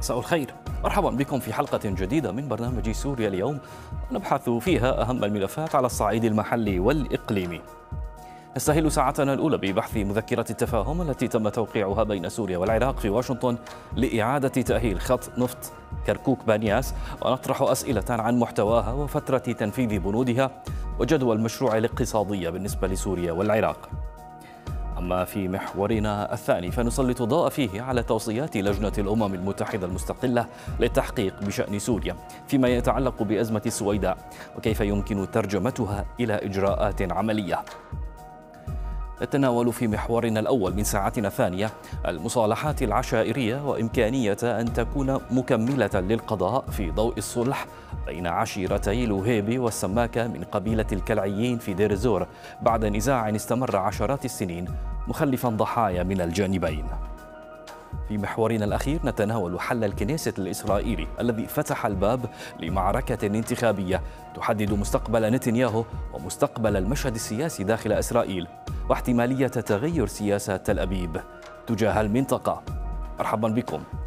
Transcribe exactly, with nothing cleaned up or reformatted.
مساء الخير، مرحبا بكم في حلقة جديدة من برنامج سوريا اليوم، نبحث فيها أهم الملفات على الصعيد المحلي والإقليمي. نستهل ساعتنا الأولى ببحث مذكرة التفاهم التي تم توقيعها بين سوريا والعراق في واشنطن لإعادة تأهيل خط نفط كركوك بانياس، ونطرح أسئلة عن محتواها وفترة تنفيذ بنودها وجدوى المشروع الاقتصادي بالنسبة لسوريا والعراق. أما في محورنا الثاني فنسلط الضوء فيه على توصيات لجنة الأمم المتحدة المستقلة للتحقيق بشأن سوريا فيما يتعلق بأزمة السويداء وكيف يمكن ترجمتها إلى إجراءات عملية. نتناول في محورنا الأول من ساعتنا الثانية المصالحات العشائرية وإمكانية أن تكون مكملة للقضاء في ضوء الصلح بين عشيرتي لوهيبي والسماكة من قبيلة الكلعيين في دير الزور بعد نزاع استمر عشرات السنين مخلفا ضحايا من الجانبين. في محورنا الأخير نتناول حل الكنيست الإسرائيلي الذي فتح الباب لمعركة انتخابية تحدد مستقبل نتنياهو ومستقبل المشهد السياسي داخل إسرائيل واحتمالية تغير سياسة تل أبيب تجاه المنطقة. مرحبا بكم.